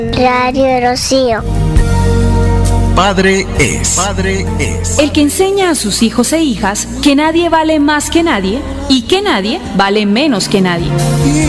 Radio Rocío. Padre es el que enseña a sus hijos e hijas que nadie vale más que nadie y que nadie vale menos que nadie.